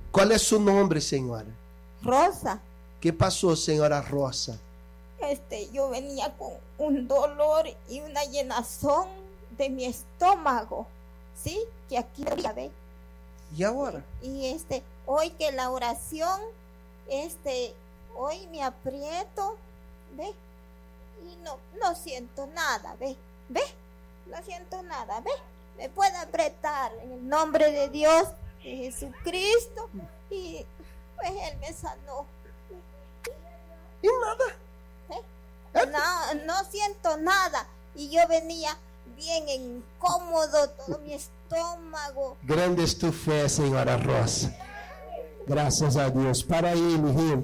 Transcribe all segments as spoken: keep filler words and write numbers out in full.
Qual é seu nome, senhora? Rosa. Que passou, senhora Rosa? Este, yo venía con un dolor y una llenazón de mi estómago, ¿sí? Que aquí ya ve. E agora? Y este, hoy que la oración, este, hoy me aprieto, ¿ve? Y no, no siento nada, ¿ve? ¿Ve? No siento nada, ¿ve? Me puede apretar en el nombre de Dios, de Jesucristo, y pues Él me sanó. E nada. ¿Eh? No, no siento nada. Y yo venía bien incómodo, todo mi estómago. Grande es tu fé, senhora Rosa. Graças a Deus. Para aí, mijinho.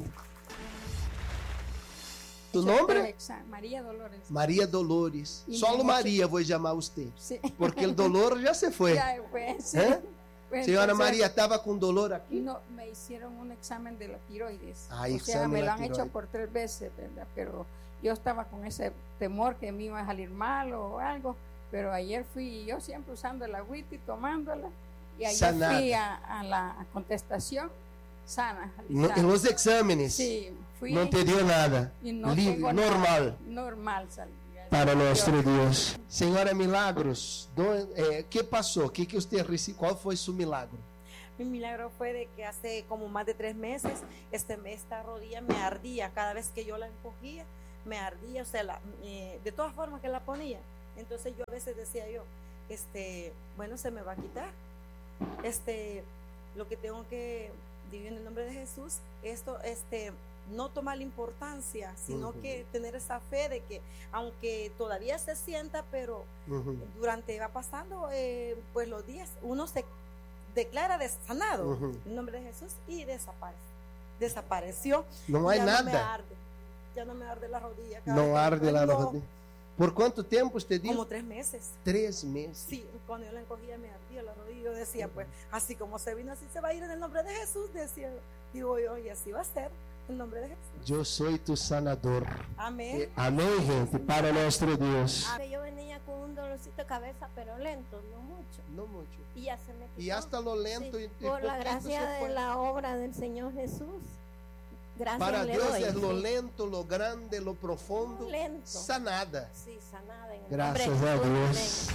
Tu nome? Maria Dolores. Maria Dolores. Y Solo me Maria vou chamar você. Sí. Porque o dolor já se foi. Ya, pues, sí. ¿Eh? Pues, Senhora entonces, Maria, estava com dolor aqui? No, me hicieron un examen de la tiroides. Ah, o sea, examen me de lo la han tiroides. hecho por tres veces, ¿verdad? Pero yo estaba con ese temor que me iba a salir mal o algo. Pero ayer fui yo siempre usando el agüita y tomándola. Y ayer Sanada. fui a, a la contestación sana. No, en los exámenes. Sí, fui. Não te deu nada. Y no Livre, tengo normal. nada. Normal, salí. Para nosso Deus. Senhora Milagros, do, eh, que passou? Que que você recebeu? Qual foi seu milagro? Mi milagro fue de que hace como más de tres meses este, esta rodilla me ardía. Cada vez que yo la encogía, me ardía. O sea, la, eh, de todas formas que la ponía. Entonces yo a veces decía yo, este, bueno, se me va a quitar. Este, lo que tengo que, digo en el nombre de Jesús, esto, este, no tomar la importancia, sino uh-huh. que tener esa fe de que, aunque todavía se sienta, pero uh-huh. durante va pasando, eh, pues los días, uno se declara de sanado uh-huh. en el nombre de Jesús y desaparece, desapareció. No hay ya nada. No me arde, ya no me arde la rodilla. No arde la no, rodilla. ¿Por cuánto tiempo usted dijo? Como tres meses. Tres meses. Sí, cuando yo la encogía me ardía la rodilla. Yo decía, uh-huh. pues, así como se vino, así se va a ir en el nombre de Jesús. Decía, digo yo, y así va a ser. En nombre de Jesús. Yo soy tu sanador. Amén. Eh, amén, gente, para nuestro Dios. Yo venía con un dolorcito de cabeza, pero lento, no mucho. No mucho. Y ya se me quitó. Y hasta lo lento. Sí, y, por y la gracia de la obra del Señor Jesús. Gracias para le Dios doy, es lo sí. lento, lo grande, lo profundo. Lento. Sanada. Sí, sanada en el Gracias nombre a de Jesús. Dios.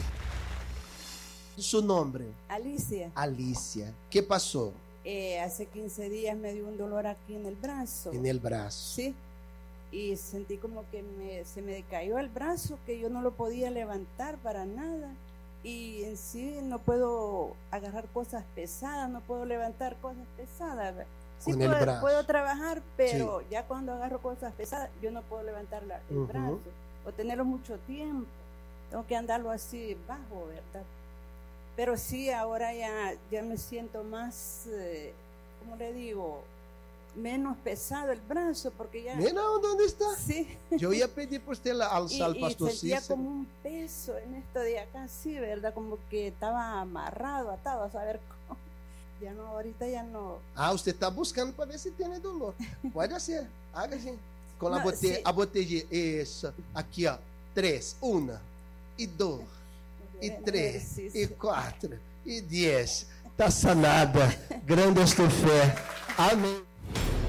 Su nombre? Alicia. Alicia. ¿Qué pasó? Eh, hace quince días me dio un dolor aquí en el brazo. En el brazo. Sí. Y sentí como que me, se me decayó el brazo, que yo no lo podía levantar para nada. Y en sí no puedo agarrar cosas pesadas, no puedo levantar cosas pesadas. Sí, Con el puedo, brazo. puedo trabajar, pero Sí. ya cuando agarro cosas pesadas, yo no puedo levantar la- el Ujú. brazo o tenerlo mucho tiempo. Tengo que andarlo así bajo, ¿verdad? Pero sí, ahora ya, ya me siento más, eh, ¿cómo le digo? Menos pesado el brazo, porque ya... Mira dónde está. Sí. Yo iba a pedir por usted la Y, alza al y pastor sentía Cícero. como un peso en esto de acá, sí, ¿verdad? Como que estaba amarrado, atado, a saber cómo. Ya no, ahorita ya no. Ah, usted está buscando para ver si tiene dolor. Puede hacer, haga assim. Com a Não, botella, sim. a botella, isso. Aqui, ó. Três, uma, e dois, e três, Sí, e sí. quatro, e dez. Está sanada. Grande é a tua fé. Amém.